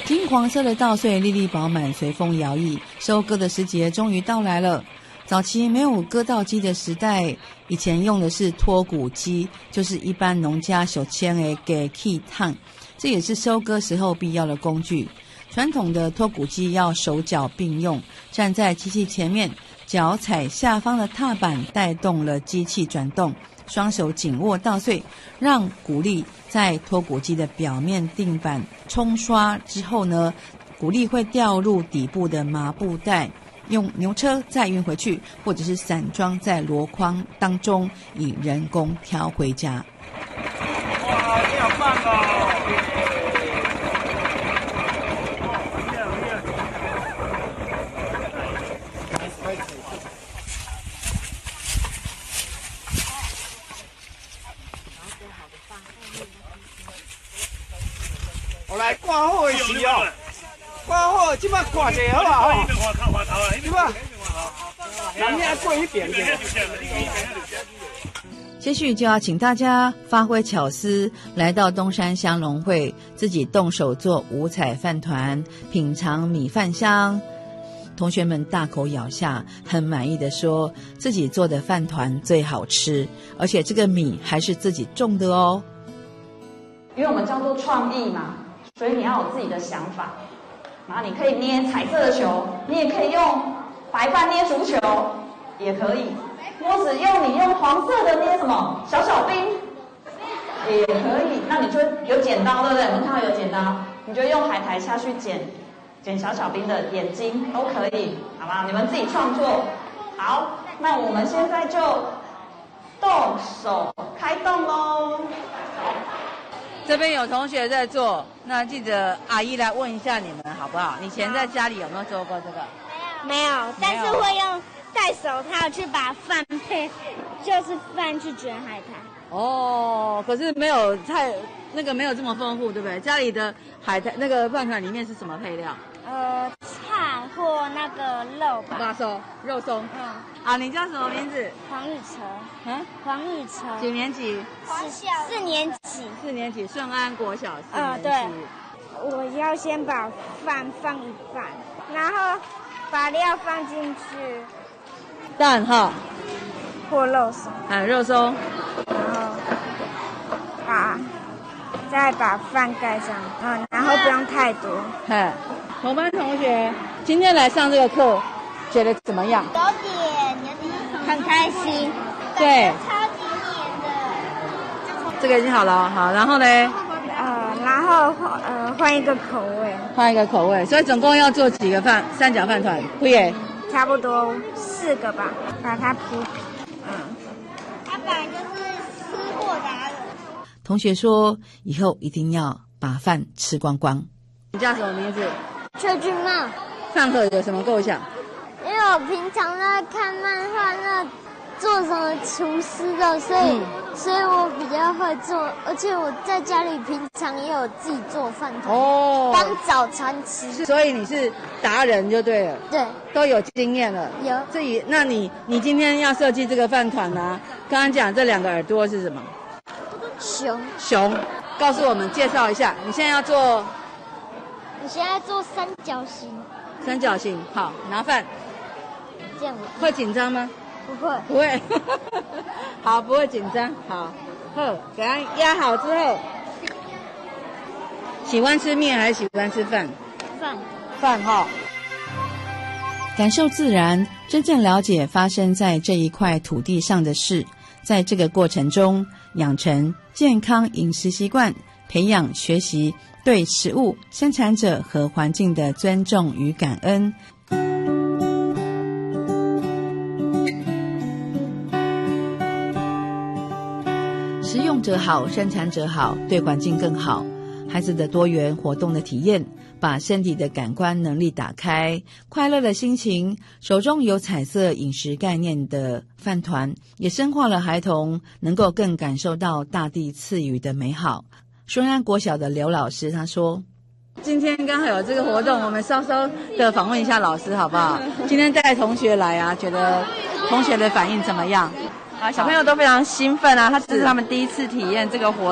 金黄色的稻穗粒粒饱满，随风摇曳，收割的时节终于到来了。早期没有割稻机的时代，以前用的是脱谷机，就是一般农家手牵的给气烫，这也是收割时候必要的工具。传统的脱谷机要手脚并用，站在机器前面，脚踩下方的踏板带动了机器转动，双手紧握稻穗，让谷粒在脱谷机的表面定板冲刷之后呢，谷粒会掉入底部的麻布袋，用牛车再运回去，或者是散装在箩筐当中，以人工挑回家。 哇，你好棒哦！我来挂好的时哦，挂好，即摆挂者好啦吼。对吧？咱遐过一遍的。 接续就要请大家发挥巧思，来到东山乡农会，自己动手做五彩饭团，品尝米饭香。同学们大口咬下，很满意的说，自己做的饭团最好吃，而且这个米还是自己种的哦。 因为我们叫做创意嘛，所以你要有自己的想法。然后你可以捏彩色的球，你也可以用白饭捏足球，也可以。或者你用黄色的捏什么小小兵，也可以。那你就有剪刀，对不对？我们看到有剪刀，你就用海苔下去剪小小兵的眼睛都可以，好吧？你们自己创作。好，那我们现在就动手开动喽。 这边有同学在做，那记得阿姨来问一下你们好不好？以前在家里有没有做过这个？ 没有，但是会用戴手套去把饭配，就是饭去卷海苔。 哦，可是没有没有这么丰富，对不对？家里的海苔那个饭团里面是什么配料？ 菜或那个肉吧。 八松肉松。啊，你叫什么名字？ 黄雨晨。黄雨晨。 几年级 ？4年级。 4年级，顺安国小4年级。 对。我要先把饭放一半，然后把料放进去。 蛋哈。 或肉松。 肉松。 然后再把饭盖上，然后不用太多。 同班同学今天来上这个课，觉得怎么样？ 有点很开心。 对， 超级黏的。 这个已经好了，好，然后呢？ 然后换一个口味。 换一个口味，所以总共要做几个三角饭团？会耶？ 差不多4个吧，把它铺平。它本来就是吃货达人。 同学说，以后一定要把饭吃光光。 你叫什么名字？ 邱俊茂。 上课有什么构想？ 因为我平常在看漫画，那做什么厨师的，所以我比较会做，而且我在家里平常也有自己做饭团，当早餐吃。 所以你是达人就对了。 对， 都有经验了。 有。 那你今天要设计这个饭团啊？刚刚讲这2个耳朵是什么？熊。告诉我们介绍一下，你现在要做？ 我现在做三角形。 三角形，好，拿饭。 这样会紧张吗？ 不会。 不会。好，不会紧张。好，给它压好之后，喜欢吃面还是喜欢吃饭？饭哈。 感受自然，真正了解发生在这一块土地上的事，在这个过程中养成健康饮食习惯，培养学习对食物、生产者和环境的尊重与感恩。食用者好，生产者好，对环境更好。孩子的多元活动的体验，把身体的感官能力打开，快乐的心情，手中有彩色饮食概念的饭团，也深化了孩童能够更感受到大地赐予的美好。顺安国小的刘老师他说， 今天刚好有这个活动，我们稍稍的访问一下老师好不好？今天带同学来啊，觉得同学的反应怎么样？ 小朋友都非常兴奋啊，这是他们第一次体验这个活动。